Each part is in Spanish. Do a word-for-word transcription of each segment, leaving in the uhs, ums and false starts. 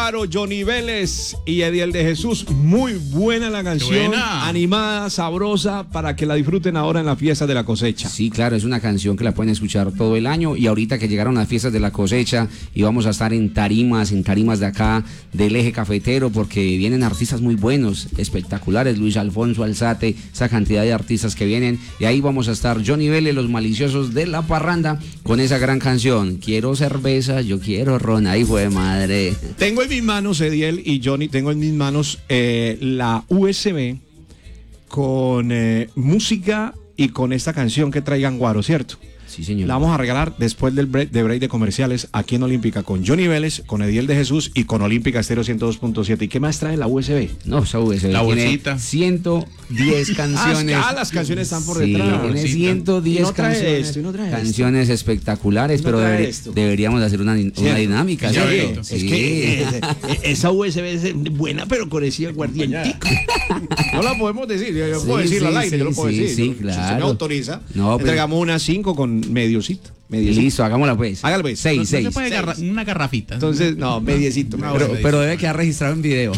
Guaro, Johnny Vélez y Ediel de Jesús. Muy buena la canción, buena. Animada, sabrosa, para que la disfruten ahora en la fiesta de la cosecha. Sí, claro, es una canción que la pueden escuchar todo el año y ahorita que llegaron las fiestas de la cosecha y vamos a estar en tarimas, en tarimas de acá del eje cafetero porque vienen artistas muy buenos, espectaculares, Luis Alfonso Alzate, esa cantidad de artistas que vienen y ahí vamos a estar Johnny Vélez, los maliciosos de la parranda con esa gran canción, quiero cerveza, yo quiero ron, ahí fue madre. Tengo en mis manos, Ediel y Johnny, tengo en mis manos eh, la U S B con eh, música y con esta canción que traigan Guaro, ¿cierto? Sí, señor. La vamos a regalar después del break de, break de comerciales aquí en Olímpica con Johnny Vélez, con Ediel de Jesús y con Olímpica Estéreo ciento dos punto siete. ¿Y qué más trae la U S B? No, esa U S B La tiene bolsita. ciento diez canciones. Ah, las canciones están por Sí, detrás. tiene bolsita. ciento diez Y no trae canciones, esto, y no trae canciones espectaculares, Y no pero trae deber- esto. deberíamos hacer una, una Cierto. dinámica. Ya ¿cierto? veo. Sí. Es que eh, eh, esa U S B es buena, pero con ese aguardientico. No la podemos decir, yo, yo Sí, puedo decirlo sí, al aire, yo lo sí, puedo sí, decir. sí, Yo- Si claro. se me autoriza, No, pero- entregamos unas cinco con mediocito. mediocito. Listo, hagámosla pues. Hágalo pues. Seis, No, no seis. se puede garra- una garrafita. Entonces, no, mediecito. Una Pero- hora. Pero debe quedar registrado en video.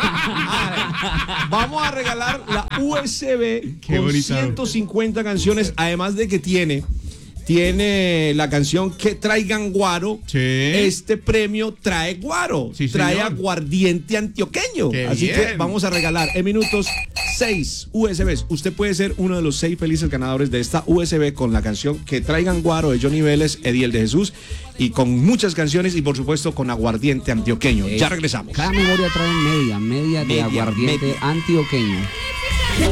Vamos a regalar la U S B Qué con bonita. ciento cincuenta canciones, además de que tiene, tiene la canción que traigan Guaro. Sí. Este premio trae Guaro, Sí, trae señor. aguardiente antioqueño. Qué Así bien. que vamos a regalar en minutos seis U S Bs. Usted puede ser uno de los seis felices ganadores de esta U S B con la canción que traigan Guaro de Johnny Vélez, Ediel de Jesús y con muchas canciones y por supuesto con aguardiente antioqueño. Ya regresamos. Cada memoria trae media, media de Media, aguardiente media. antioqueño.